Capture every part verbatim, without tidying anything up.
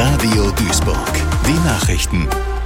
Radio Duisburg. Die Nachrichten.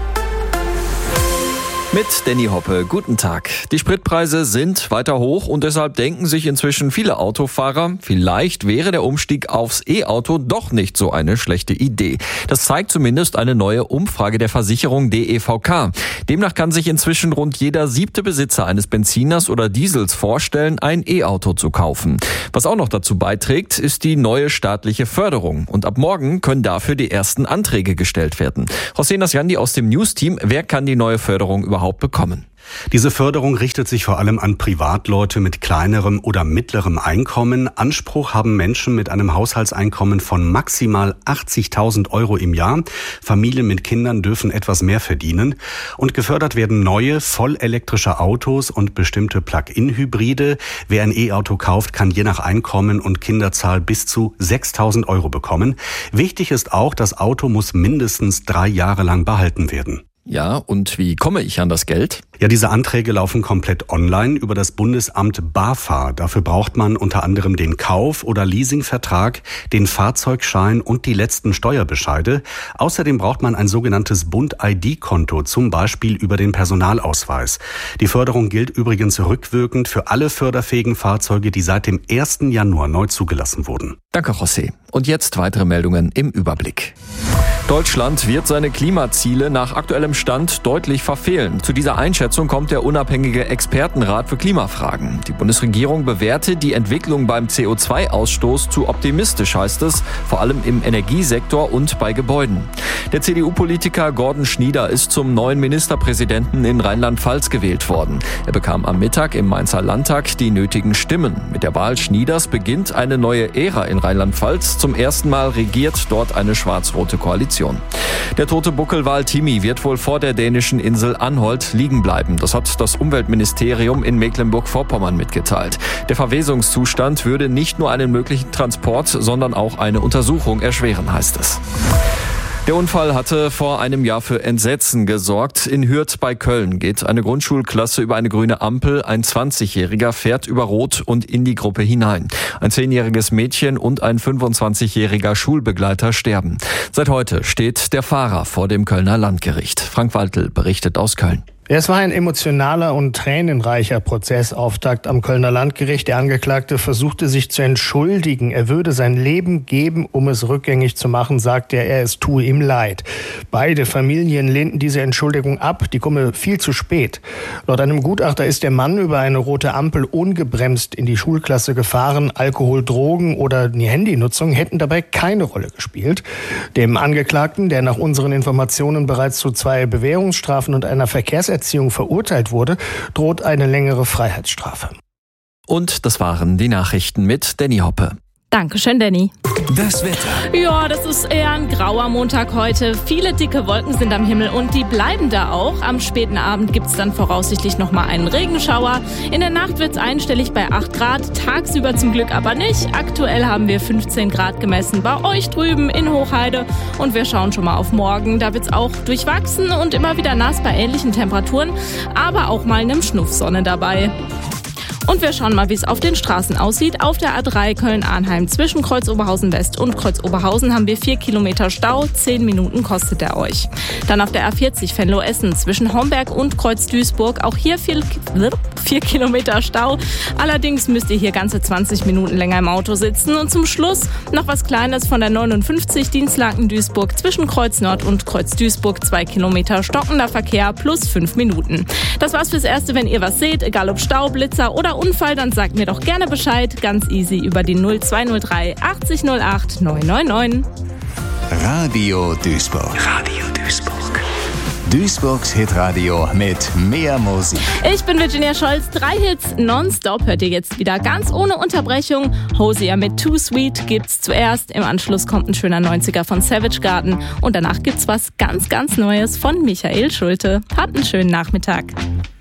Mit Danny Hoppe, guten Tag. Die Spritpreise sind weiter hoch und deshalb denken sich inzwischen viele Autofahrer, vielleicht wäre der Umstieg aufs E-Auto doch nicht so eine schlechte Idee. Das zeigt zumindest eine neue Umfrage der Versicherung D E V K. Demnach kann sich inzwischen rund jeder siebte Besitzer eines Benziners oder Diesels vorstellen, ein E-Auto zu kaufen. Was auch noch dazu beiträgt, ist die neue staatliche Förderung. Und ab morgen können dafür die ersten Anträge gestellt werden. José Nasjandi aus dem News-Team, wer kann die neue Förderung überhaupt bekommen? Diese Förderung richtet sich vor allem an Privatleute mit kleinerem oder mittlerem Einkommen. Anspruch haben Menschen mit einem Haushaltseinkommen von maximal achtzigtausend Euro im Jahr. Familien mit Kindern dürfen etwas mehr verdienen. Und gefördert werden neue, vollelektrische Autos und bestimmte Plug-in-Hybride. Wer ein E-Auto kauft, kann je nach Einkommen und Kinderzahl bis zu sechstausend Euro bekommen. Wichtig ist auch, das Auto muss mindestens drei Jahre lang behalten werden. Ja, und wie komme ich an das Geld? Ja, diese Anträge laufen komplett online über das Bundesamt BAFA. Dafür braucht man unter anderem den Kauf- oder Leasingvertrag, den Fahrzeugschein und die letzten Steuerbescheide. Außerdem braucht man ein sogenanntes Bund-I D-Konto, zum Beispiel über den Personalausweis. Die Förderung gilt übrigens rückwirkend für alle förderfähigen Fahrzeuge, die seit dem ersten Januar neu zugelassen wurden. Danke, José. Und jetzt weitere Meldungen im Überblick. Deutschland wird seine Klimaziele nach aktuellem Stand deutlich verfehlen. Zu dieser Einschätzung kommt der unabhängige Expertenrat für Klimafragen. Die Bundesregierung bewertet die Entwicklung beim C O zwei Ausstoß zu optimistisch, heißt es, vor allem im Energiesektor und bei Gebäuden. Der C D U-Politiker Gordon Schnieder ist zum neuen Ministerpräsidenten in Rheinland-Pfalz gewählt worden. Er bekam am Mittag im Mainzer Landtag die nötigen Stimmen. Mit der Wahl Schnieders beginnt eine neue Ära in Rheinland-Pfalz. Zum ersten Mal regiert dort eine schwarz-rote Koalition. Der tote Buckelwal Timi wird wohl vor der dänischen Insel Anholt liegen bleiben. Das hat das Umweltministerium in Mecklenburg-Vorpommern mitgeteilt. Der Verwesungszustand würde nicht nur einen möglichen Transport, sondern auch eine Untersuchung erschweren, heißt es. Der Unfall hatte vor einem Jahr für Entsetzen gesorgt. In Hürth bei Köln geht eine Grundschulklasse über eine grüne Ampel. Ein zwanzigjähriger fährt über Rot und in die Gruppe hinein. Ein zehnjähriges Mädchen und ein fünfundzwanzigjähriger Schulbegleiter sterben. Seit heute steht der Fahrer vor dem Kölner Landgericht. Frank Waltel berichtet aus Köln. Es war ein emotionaler und tränenreicher Prozessauftakt am Kölner Landgericht. Der Angeklagte versuchte sich zu entschuldigen. Er würde sein Leben geben, um es rückgängig zu machen, sagte er, es tue ihm leid. Beide Familien lehnten diese Entschuldigung ab, die komme viel zu spät. Laut einem Gutachter ist der Mann über eine rote Ampel ungebremst in die Schulklasse gefahren. Alkohol, Drogen oder die Handynutzung hätten dabei keine Rolle gespielt. Dem Angeklagten, der nach unseren Informationen bereits zu zwei Bewährungsstrafen und einer Verkehrserziehung verurteilt wurde, droht eine längere Freiheitsstrafe. Und das waren die Nachrichten mit Danny Hoppe. Dankeschön, Danny. Das Wetter. Ja, das ist eher ein grauer Montag heute. Viele dicke Wolken sind am Himmel und die bleiben da auch. Am späten Abend gibt's dann voraussichtlich nochmal einen Regenschauer. In der Nacht wird's einstellig bei acht Grad, tagsüber zum Glück aber nicht. Aktuell haben wir fünfzehn Grad gemessen bei euch drüben in Hochheide. Und wir schauen schon mal auf morgen. Da wird's auch durchwachsen und immer wieder nass bei ähnlichen Temperaturen, aber auch mal einem Schnuff Sonne dabei. Und wir schauen mal, wie es auf den Straßen aussieht. Auf der A drei Köln-Arnheim zwischen Kreuz-Oberhausen West und Kreuz-Oberhausen haben wir vier Kilometer Stau. Zehn Minuten kostet er euch. Dann auf der A vierzig Venlo-Essen zwischen Homberg und Kreuz-Duisburg. Auch hier vier, vier Kilometer Stau. Allerdings müsst ihr hier ganze zwanzig Minuten länger im Auto sitzen. Und zum Schluss noch was Kleines von der neunundfünfzig Dienstlaken-Duisburg zwischen Kreuz-Nord und Kreuz-Duisburg. Zwei Kilometer stockender Verkehr plus fünf Minuten. Das war's fürs Erste. Wenn ihr was seht, egal ob Stau, Blitzer oder Unfall, dann sagt mir doch gerne Bescheid. Ganz easy über die null zwei null drei achtzig null acht neun neun neun. Radio Duisburg. Radio Duisburg. Duisburgs Hitradio mit mehr Musik. Ich bin Virginia Scholz. Drei Hits nonstop hört ihr jetzt wieder ganz ohne Unterbrechung. Hosier mit Too Sweet gibt's zuerst. Im Anschluss kommt ein schöner neunziger von Savage Garden. Und danach gibt's was ganz, ganz Neues von Michael Schulte. Habt einen schönen Nachmittag.